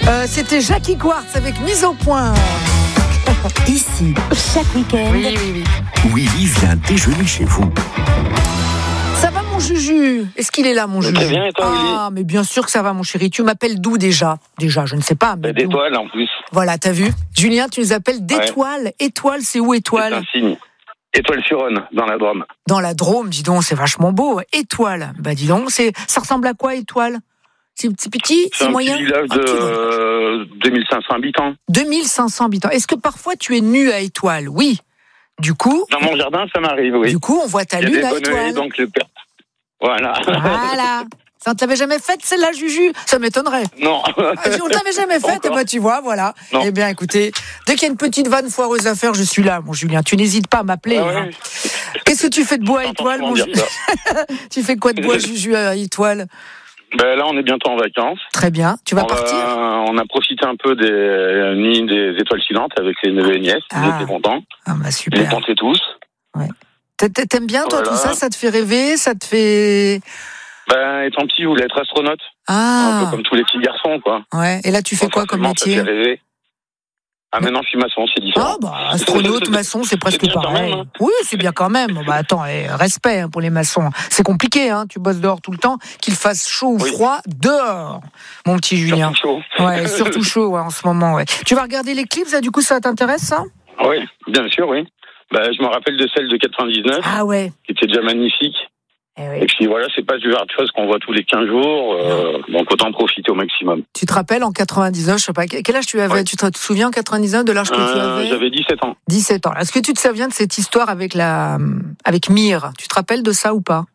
C'était Jackie Quartz avec Mise au point. Ici, chaque week-end, Oui. Willy vient déjeuner chez vous. Ça va mon Juju? Est-ce qu'il est là mon Juju? Très bien, et toi, Willy? Ah, mais bien sûr que ça va mon chéri. Tu m'appelles d'où déjà? Déjà, je ne sais pas. Mais d'où? D'étoiles en plus. Voilà, t'as vu? Julien, tu nous appelles d'Étoile. Étoile, c'est où C'est Étoile? un signe. Étoile-sur-Rhône, dans la Drôme. Dans la Drôme, dis donc, c'est vachement beau. Étoile, bah dis donc, ça ressemble à quoi Étoile? C'est petit, C'est c'est un moyen? petit village de 2500 habitants. 2500 habitants. Est-ce que parfois tu es nu à Étoile? Oui. Du coup, Dans mon jardin, ça m'arrive, oui. du coup, on voit ta Il y a lune des à bonnes Étoile. donc le père. Voilà. Voilà. Ça ne te l'avait jamais faite celle-là, Juju? Ça m'étonnerait. Non. On ne l'avait jamais faite, et Encore. bah tu vois, voilà. Non. Eh bien, écoutez, dès qu'il y a une petite vanne foireuse à faire, je suis là, mon Julien. Tu n'hésites pas à m'appeler. Ah ouais. Hein. Qu'est-ce que tu fais de beau à J'entends Étoile, souvent mon dire Juju? Tu fais quoi de beau, Juju, à Étoile? Ben là, on est bientôt en vacances. Très bien. Tu vas partir? On a profité un peu des nuits des étoiles filantes avec les neveux et nièces. Ils Ah. étaient contents. Ah bah Ils les super. comptaient tous. T'aimes bien toi Voilà. tout ça? Ça te fait rêver? Ça te fait... Ben, étant petit, je voulais être astronaute. Un Ah peu comme tous les petits garçons, quoi. ouais. Et là tu fais quoi comme Forcément, métier? Ça fait rêver. Ah, maintenant, je suis maçon, c'est différent. Ah bah astronaute, maçon, c'est presque bien quand pareil. même, hein. Oui, c'est bien quand même. Bah attends, respect hein, pour les maçons. C'est compliqué, hein. Tu bosses dehors tout le temps, qu'il fasse chaud ou Oui. froid dehors, mon petit Julien. Surtout chaud. Ouais, surtout chaud ouais, en ce moment. Ouais. Tu vas regarder l'éclipse, là, du coup ça t'intéresse ça? Oui, bien sûr, oui. Ben, je me rappelle de celle de 99, Ah ouais. qui était déjà magnifique. Eh Et oui. puis voilà, c'est pas du genre de choses qu'on voit tous les 15 jours, donc autant en profiter au maximum. Tu te rappelles en 99, je sais pas, quel âge tu avais? Ouais. Tu te souviens en 99 de l'âge que tu avais? J'avais 17 ans. 17 ans. Est-ce que tu te souviens de cette histoire avec Mire? Tu te rappelles de ça ou pas?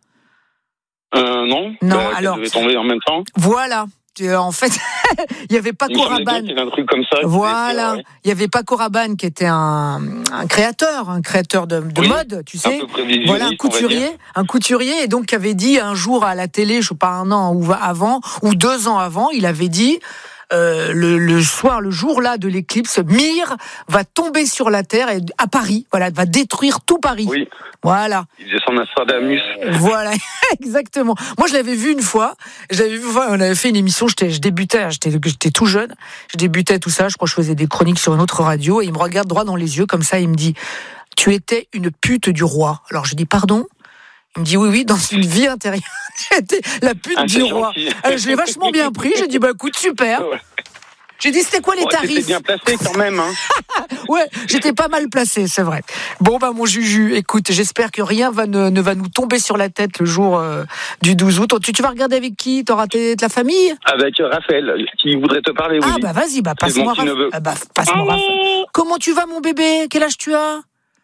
Non. Non, Ben, alors- Elle devait tomber en même temps. Voilà. En fait, il n'y avait pas Il me semblait bien Rabanne. qu'il y avait un truc comme ça. Voilà. Ouais. Il n'y avait pas Rabanne qui était un créateur de Oui. mode, tu Un sais. peu prévisionniste, Voilà, on va dire. un couturier, et donc qui avait dit un jour à la télé, je sais pas, 1 an ou avant, ou 2 ans avant, il avait dit, le jour là de l'éclipse, Mire va tomber sur la Terre et à Paris, voilà, va détruire tout Paris. Oui, Voilà. il faisait son Nostradamus. Voilà, exactement. Moi, je l'avais vu une fois. On avait fait une émission. Je débutais. J'étais tout jeune. Je débutais tout ça. Je crois que je faisais des chroniques sur une autre radio. Et il me regarde droit dans les yeux comme ça. Il me dit: "Tu étais une pute du roi." Alors je dis: "Pardon." Il me dit: "Oui, dans une vie antérieure, tu étais la pute Ah, du c'est roi." gentil. Je l'ai vachement bien pris. J'ai dit: "Bah écoute, super." Ouais. J'ai dit: "C'était quoi les Bon, t'étais tarifs?" bien placé quand même. Hein. Ouais, j'étais pas mal placé, c'est vrai. Bon, bah, mon Juju, écoute, j'espère que rien ne va nous tomber sur la tête le jour du 12 août. Tu vas regarder avec qui? T'auras de la famille? Avec Raphaël, qui voudrait te parler, oui. Ah, bah, vas-y, bah, C'est mon passe-moi petit neveu. passe-moi Raphaël. Comment tu vas, mon bébé? Quel âge tu as?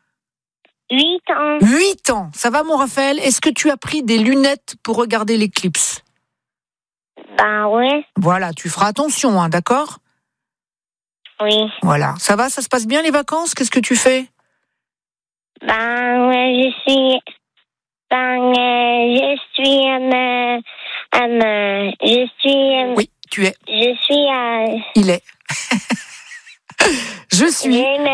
8 ans. 8 ans. Ça va, mon Raphaël? Est-ce que tu as pris des lunettes pour regarder l'éclipse? Ben ouais, Voilà, tu feras attention, hein, d'accord? oui. Voilà. Ça va, ça se passe bien, les vacances? Qu'est-ce que tu fais? Ben ouais, je suis Oui, tu es. je suis Il est. Je suis.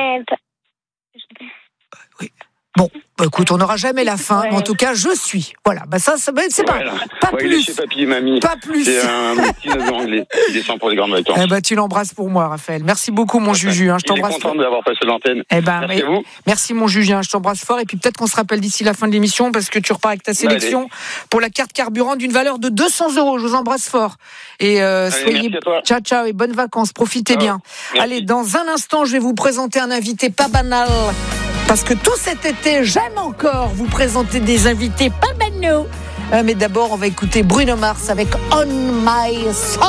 Bon, bah, écoute, on n'aura jamais la fin, mais en tout cas, je suis. Voilà, bah ça c'est Voilà. pas Ouais, il est plus. chez papy et mamie. Pas plus. C'est un petit neveu anglais. Il descend pour les grandes vacances. Eh ben, tu l'embrasses pour moi, Raphaël. Merci beaucoup, mon Juju. Hein, je Il est t'embrasse content fort. d'avoir passé l'antenne. Eh ben, Merci à vous. merci, mon Juju. Hein, je t'embrasse fort. Et puis peut-être qu'on se rappelle d'ici la fin de l'émission parce que tu repars avec ta sélection pour la carte carburant d'une valeur de 200 €. Je vous embrasse fort. Et soyez. merci à toi. Ciao, ciao et bonnes vacances. Profitez Ciao. bien. Merci. Allez, dans un instant, je vais vous présenter un invité pas banal. Parce que tout cet été, j'aime encore vous présenter des invités pas banaux. Mais d'abord, on va écouter Bruno Mars avec On My Soul.